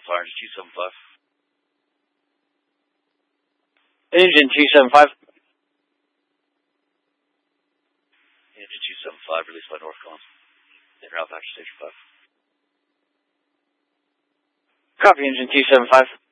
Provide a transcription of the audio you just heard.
Fire Engine 275. Engine 275. Engine 275, released by Northcom. En route back to Station 5. Copy, Engine 275.